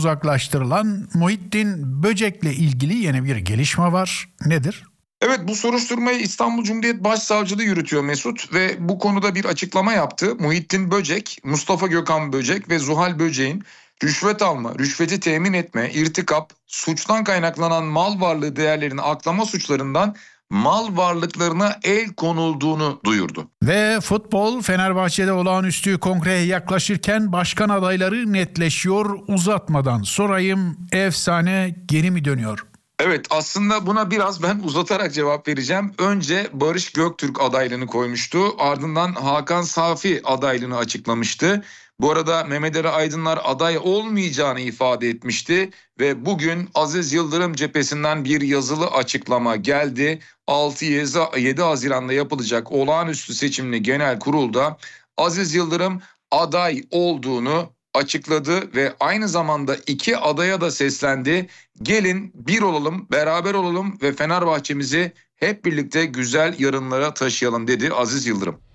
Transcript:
uzaklaştırılan Muhittin Böcek'le ilgili yeni bir gelişme var. Nedir? Evet, bu soruşturmayı İstanbul Cumhuriyet Başsavcılığı yürütüyor Mesut ve bu konuda bir açıklama yaptı. Muhittin Böcek, Mustafa Gökhan Böcek ve Zuhal Böcek'in rüşvet alma, rüşveti temin etme, irtikap, suçtan kaynaklanan mal varlığı değerlerini aklama suçlarından mal varlıklarına el konulduğunu duyurdu. Ve futbol, Fenerbahçe'de olağanüstü kongreye yaklaşırken başkan adayları netleşiyor. Uzatmadan sorayım, efsane geri mi dönüyor? Evet, aslında buna biraz ben uzatarak cevap vereceğim. Önce Barış Göktürk adaylığını koymuştu. Ardından Hakan Safi adaylığını açıklamıştı. Bu arada Mehmet Ali Aydınlar aday olmayacağını ifade etmişti. Ve bugün Aziz Yıldırım cephesinden bir yazılı açıklama geldi. 6-7 Haziran'da yapılacak olağanüstü seçimli genel kurulda Aziz Yıldırım aday olduğunu açıkladı ve aynı zamanda iki adaya da seslendi. Gelin bir olalım, beraber olalım ve Fenerbahçemizi hep birlikte güzel yarınlara taşıyalım dedi Aziz Yıldırım.